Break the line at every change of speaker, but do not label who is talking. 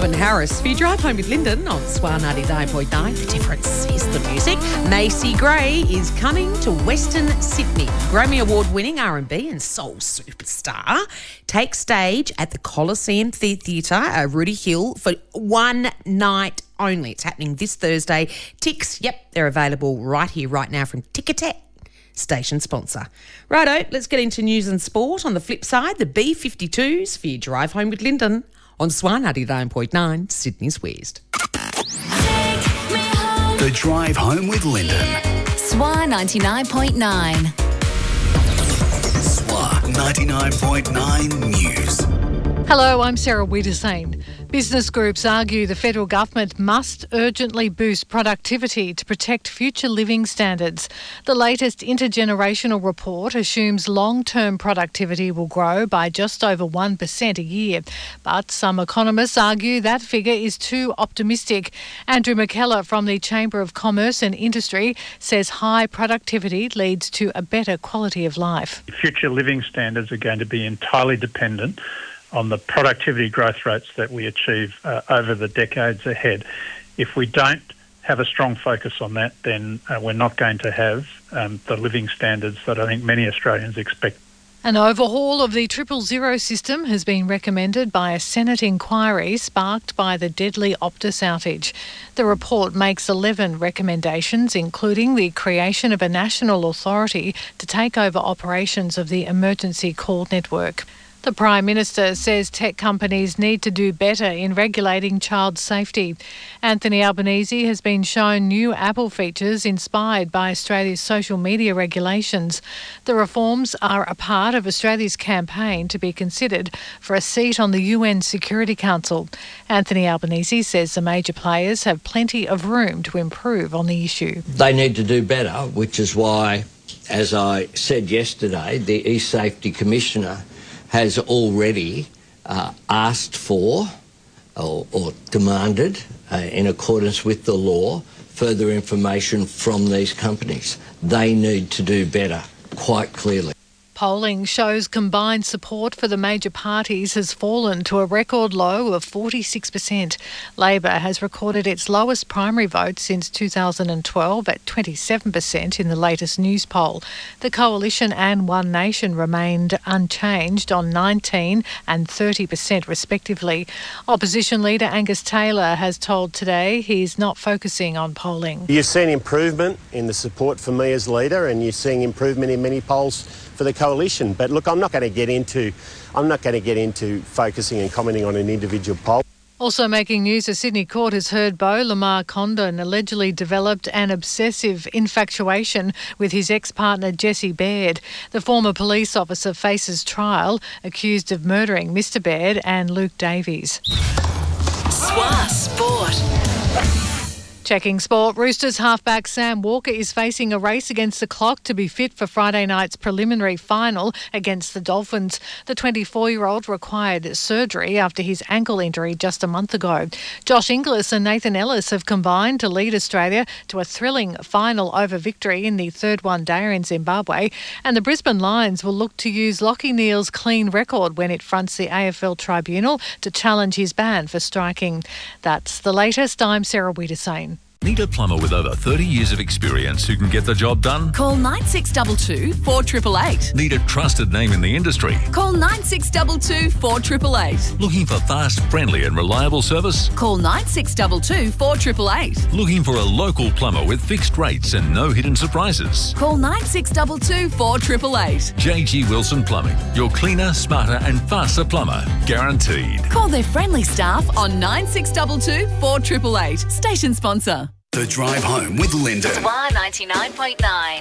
Calvin Harris for your drive home with Lyndon on SWAR 99.9. The difference is the music. Macy Gray is coming to Western Sydney. Grammy Award-winning R&B and soul superstar takes stage at the Coliseum Theatre at Rooty Hill for one night only. It's happening this Thursday. Ticks, they're available right here, right now from Ticketek, station sponsor. Righto, let's get into news and sport. On the flip side, the B-52s for your drive home with Lyndon on SWAR 99.9, Sydney's West.
The drive home with Lyndon.
SWAR 99.9.
SWAR 99.9 News.
Hello, I'm Sarah Wiedersane. Business groups argue the federal government must urgently boost productivity to protect future living standards. The latest intergenerational report assumes long-term productivity will grow by just over 1% a year. But some economists argue that figure is too optimistic. Andrew McKellar from the Chamber of Commerce and Industry says high productivity leads to a better quality of life.
Future living standards are going to be entirely dependent on the productivity growth rates that we achieve over the decades ahead. If we don't have a strong focus on that, then we're not going to have the living standards that I think many Australians expect.
An overhaul of the 000 system has been recommended by a Senate inquiry sparked by the deadly Optus outage. The report makes 11 recommendations, including the creation of a national authority to take over operations of the emergency call network. The Prime Minister says tech companies need to do better in regulating child safety. Anthony Albanese has been shown new Apple features inspired by Australia's social media regulations. The reforms are a part of Australia's campaign to be considered for a seat on the UN Security Council. Anthony Albanese says the major players have plenty of room to improve on the issue.
They need to do better, which is why, as I said yesterday, the e-Safety Commissioner has already asked for or demanded, in accordance with the law, further information from these companies. They need to do better, quite clearly.
Polling shows combined support for the major parties has fallen to a record low of 46%. Labor has recorded its lowest primary vote since 2012 at 27% in the latest news poll. The Coalition and One Nation remained unchanged on 19% and 30% respectively. Opposition leader Angus Taylor has told Today he's not focusing on polling.
You've seen improvement in the support for me as leader, and you're seeing improvement in many polls for the coalition. But look, I'm not going to get into focusing and commenting on an individual poll.
Also making news, a Sydney court has heard Beau Lamar Condon allegedly developed an obsessive infatuation with his ex-partner Jesse Baird. The former police officer faces trial, accused of murdering Mr Baird and Luke Davies.
SWAR Sport.
Checking sport, Roosters halfback Sam Walker is facing a race against the clock to be fit for Friday night's preliminary final against the Dolphins. The 24-year-old required surgery after his ankle injury just a month ago. Josh Inglis and Nathan Ellis have combined to lead Australia to a thrilling final over victory in the third one-dayer in Zimbabwe, and the Brisbane Lions will look to use Lachie Neale's clean record when it fronts the AFL Tribunal to challenge his ban for striking. That's the latest. I'm Sarah Wiedersane.
Need a plumber with over 30 years of experience who can get the job done?
Call 9622 4888.
Need a trusted name in the industry?
Call 9622 4888.
Looking for fast, friendly and reliable service?
Call 9622 4888.
Looking for a local plumber with fixed rates and no hidden surprises?
Call 9622 4888.
JG Wilson Plumbing, your cleaner, smarter and faster plumber. Guaranteed.
Call their friendly staff on 9622 4888. Station sponsor.
The drive home with Lyndon.
SWAR 99.9.